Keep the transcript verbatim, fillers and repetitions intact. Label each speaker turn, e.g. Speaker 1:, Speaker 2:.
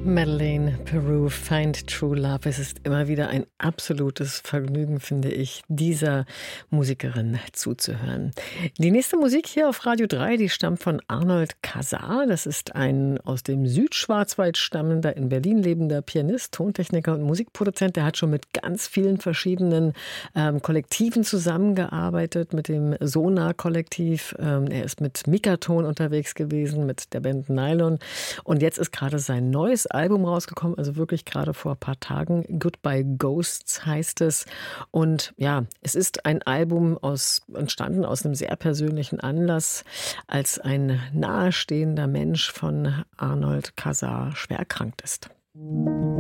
Speaker 1: Madeleine Peru, Find True Love. Es ist immer wieder ein absolutes Vergnügen, finde ich, dieser Musikerin zuzuhören. Die nächste Musik hier auf Radio drei, die stammt von Arnold Casar. Das ist ein aus dem Südschwarzwald stammender, in Berlin lebender Pianist, Tontechniker und Musikproduzent. Der hat schon mit ganz vielen verschiedenen ähm, Kollektiven zusammengearbeitet, mit dem Sonar-Kollektiv. Ähm, er ist mit Mikaton unterwegs gewesen, mit der Band Nylon. Und jetzt ist gerade sein neues Album rausgekommen, also wirklich gerade vor ein paar Tagen. Goodbye Ghosts heißt es. Und ja, es ist ein Album aus, entstanden aus einem sehr persönlichen Anlass, als ein nahestehender Mensch von Arnold Casar schwer erkrankt ist.